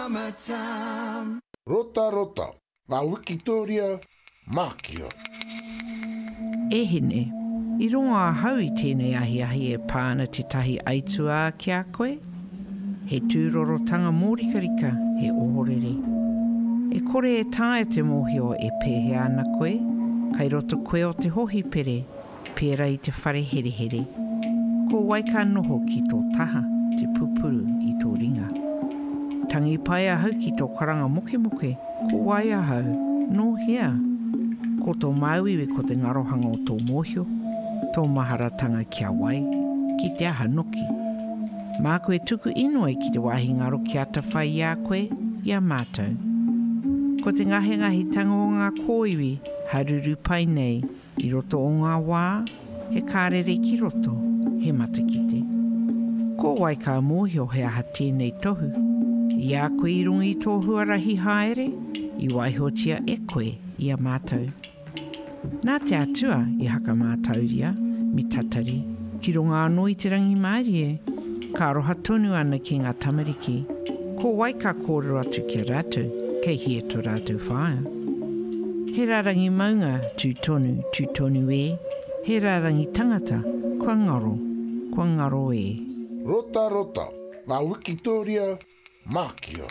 summertime. Rota rota, ngā wikitoria, mākia. E hene, I rongo a hau I tēnei ahi e pāna te tahi aitua ki a koe. He tūrorotanga mōrikarika, he ohorere. E kore e tāe te mōhio e pēhe ana koe, kai roto koe o te hohi pere, pēra I te whare here here. Ko waika noho ki tō taha, te pupuru I tō ringa. Tangi pai a hau ki tō karanga moke moke, ko wai a hau, no hea. Ko tō mauiwe ko te ngarohanga o tō mōhio, tō maharatanga kia wai, ki te aha noki. Mā koe tuku inoi ki te wahi ngaro ki ata whai I a koe, I a mātou. Ko te ngahi tanga o ngā kōiwi, haruru pai nei, I roto o ngā wā, he kārere ki roto, he matakite. Ko wai ka mōhio he aha tēnei tohu. I a koe I rungi tō huarahi haere, I waihotia e koe I a mātou. Nā te atua I haka mātauria, mi tatari, ki runga anō I te rangi mārie, ka roha tonu ana ki ngā tamariki. Ko wai ka kōrero atu ki a rātou, kei hia tō rātou whaia. He rārangi maunga tūtonu e, he rārangi tangata, kua ngaro e. Rota rota, ngā wikitoria, mākia.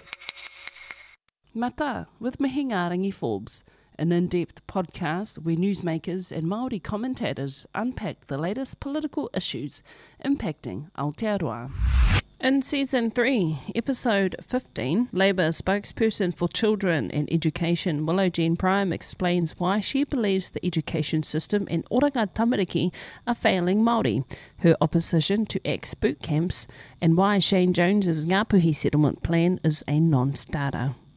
Mata, with Mahingārangi Forbes, an in-depth podcast where newsmakers and Māori commentators unpack the latest political issues impacting Aotearoa. In Season 3, Episode 15, Labour spokesperson for Children and Education Willow Jean Prime explains why she believes the education system in Oranga Tamariki are failing Māori, her opposition to ex-boot camps, and why Shane Jones's Ngāpuhi settlement plan is a non-starter.